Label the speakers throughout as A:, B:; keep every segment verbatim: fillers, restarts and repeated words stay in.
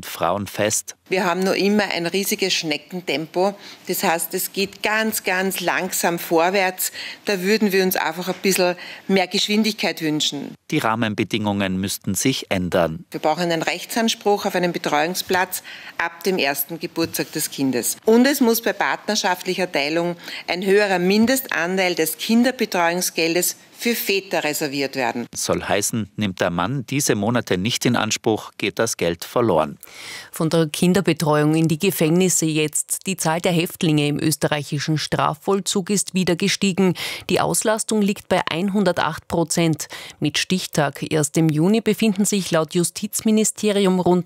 A: und Frauen fest.
B: Wir haben noch immer ein riesiges Schneckentempo. Das heißt, es geht ganz, ganz langsam vorwärts. Da würden wir uns einfach ein bisschen mehr Geschwindigkeit wünschen.
A: Die Rahmenbedingungen müssten sich ändern.
B: Wir brauchen einen Rechtsanspruch auf einen Betreuungsplatz ab dem ersten Geburtstag des Kindes. Und es muss bei partnerschaftlicher Teilung ein höherer Mindestanteil des Kinderbetreuungsgeldes für Väter reserviert werden.
A: Soll heißen, nimmt der Mann diese Monate nicht in Anspruch, geht das Geld verloren.
C: Von der Kinderbetreuung in die Gefängnisse jetzt. Die Zahl der Häftlinge im österreichischen Strafvollzug ist wieder gestiegen. Die Auslastung liegt bei hundertacht Prozent. Mit Stichtag erst im Juni befinden sich laut Justizministerium rund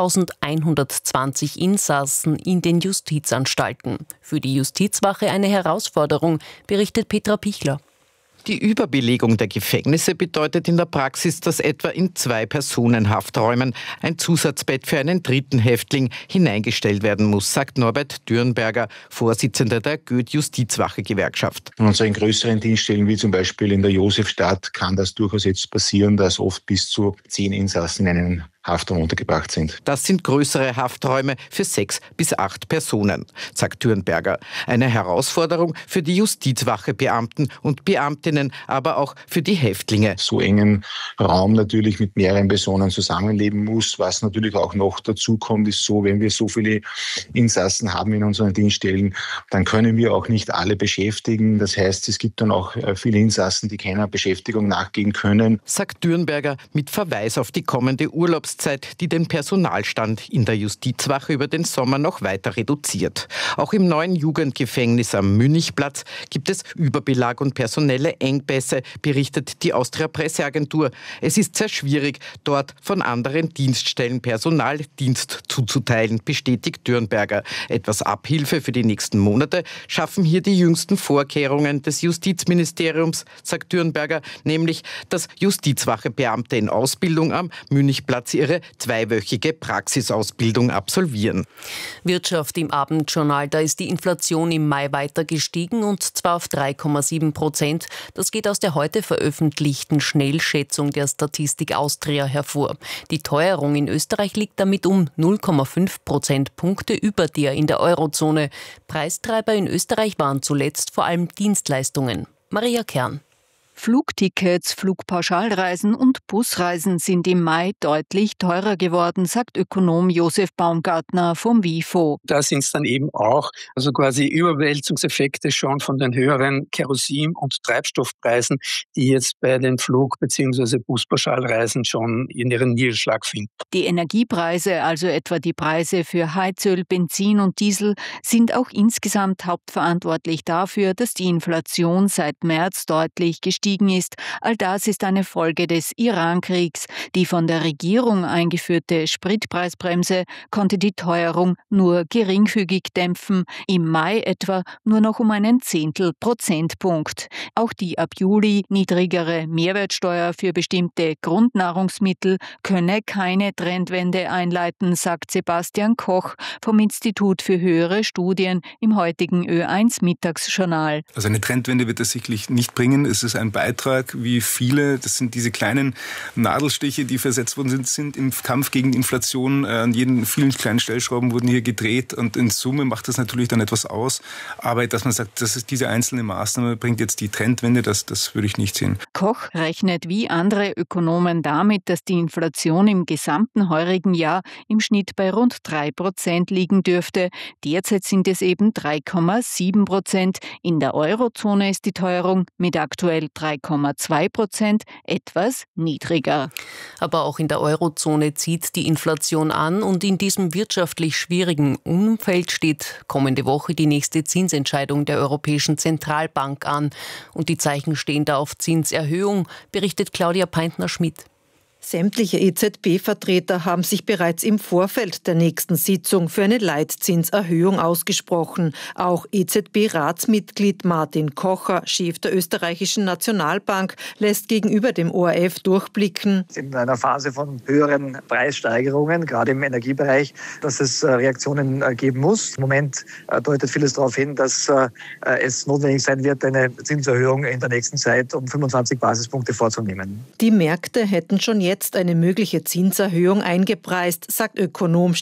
C: neuntausendeinhundertzwanzig Insassen in den Justizanstalten. Für die Justizwache eine Herausforderung, berichtet Petra Pichler.
D: Die Überbelegung der Gefängnisse bedeutet in der Praxis, dass etwa in zwei Personenhafträumen ein Zusatzbett für einen dritten Häftling hineingestellt werden muss, sagt Norbert Dürnberger, Vorsitzender der Goethe-Justizwache-Gewerkschaft.
E: Und so in größeren Dienststellen wie zum Beispiel in der Josefstadt kann das durchaus jetzt passieren, dass oft bis zu zehn Insassen in einen Haftraum untergebracht sind.
D: Das sind größere Hafträume für sechs bis acht Personen, sagt Dürnberger. Eine Herausforderung für die Justizwache-Beamten und Beamtinnen, aber auch für die Häftlinge.
E: So engen Raum natürlich mit mehreren Personen zusammenleben muss. Was natürlich auch noch dazu kommt, ist so, wenn wir so viele Insassen haben in unseren Dienststellen, dann können wir auch nicht alle beschäftigen. Das heißt, es gibt dann auch viele Insassen, die keiner Beschäftigung nachgehen können.
D: Sagt Dürnberger mit Verweis auf die kommende Urlaubszeit, die den Personalstand in der Justizwache über den Sommer noch weiter reduziert. Auch im neuen Jugendgefängnis am Münchplatz gibt es Überbelag und personelle Engpässe, berichtet die Austria-Presseagentur. Es ist sehr schwierig, dort von anderen Dienststellen Personaldienst zuzuteilen, bestätigt Dürnberger. Etwas Abhilfe für die nächsten Monate schaffen hier die jüngsten Vorkehrungen des Justizministeriums, sagt Dürnberger, nämlich, dass Justizwachebeamte in Ausbildung am Münchplatz ihre zweiwöchige Praxisausbildung absolvieren.
C: Wirtschaft im Abendjournal, da ist die Inflation im Mai weiter gestiegen und zwar auf drei Komma sieben Prozent. Das geht aus der heute veröffentlichten Schnellschätzung der Statistik Austria hervor. Die Teuerung in Österreich liegt damit um null Komma fünf Prozentpunkte über der in der Eurozone. Preistreiber in Österreich waren zuletzt vor allem Dienstleistungen. Maria Kern.
F: Flugtickets, Flugpauschalreisen und Busreisen sind im Mai deutlich teurer geworden, sagt Ökonom Josef Baumgartner vom WIFO.
G: Da sind es dann eben auch also quasi Überwälzungseffekte schon von den höheren Kerosin- und Treibstoffpreisen, die jetzt bei den Flug- bzw. Buspauschalreisen schon in ihren Niederschlag finden.
F: Die Energiepreise, also etwa die Preise für Heizöl, Benzin und Diesel, sind auch insgesamt hauptverantwortlich dafür, dass die Inflation seit März deutlich gestiegen ist. All das ist eine Folge des Iran-Kriegs. Die von der Regierung eingeführte Spritpreisbremse konnte die Teuerung nur geringfügig dämpfen, im Mai etwa nur noch um einen Zehntel Prozentpunkt. Auch die ab Juli niedrigere Mehrwertsteuer für bestimmte Grundnahrungsmittel könne keine Trendwende einleiten, sagt Sebastian Koch vom Institut für höhere Studien im heutigen Ö eins Mittagsjournal.
H: Also eine Trendwende wird es sicherlich nicht bringen. Es ist ein Beitrag, wie viele, das sind diese kleinen Nadelstiche, die versetzt worden sind, sind im Kampf gegen die Inflation. An jeden, vielen kleinen Stellschrauben wurden hier gedreht und in Summe macht das natürlich dann etwas aus. Aber dass man sagt, das ist diese einzelne Maßnahme bringt jetzt die Trendwende, das, das würde ich nicht sehen.
F: Koch rechnet wie andere Ökonomen damit, dass die Inflation im gesamten heurigen Jahr im Schnitt bei rund drei Prozent liegen dürfte. Derzeit sind es eben drei Komma sieben Prozent. In der Eurozone ist die Teuerung mit aktuell drei Komma zwei Prozent etwas niedriger.
C: Aber auch in der Eurozone zieht die Inflation an und in diesem wirtschaftlich schwierigen Umfeld steht kommende Woche die nächste Zinsentscheidung der Europäischen Zentralbank an. Und die Zeichen stehen da auf Zinserhöhung, berichtet Claudia Peintner-Schmidt.
I: Sämtliche E Z B-Vertreter haben sich bereits im Vorfeld der nächsten Sitzung für eine Leitzinserhöhung ausgesprochen. Auch E Z B-Ratsmitglied Martin Kocher, Chef der österreichischen Nationalbank, lässt gegenüber dem O R F durchblicken.
J: In einer Phase von höheren Preissteigerungen, gerade im Energiebereich, dass es Reaktionen geben muss. Im Moment deutet vieles darauf hin, dass es notwendig sein wird, eine Zinserhöhung in der nächsten Zeit um fünfundzwanzig Basispunkte vorzunehmen.
I: Die Märkte hätten schon jetzt jetzt eine mögliche Zinserhöhung eingepreist, sagt Ökonom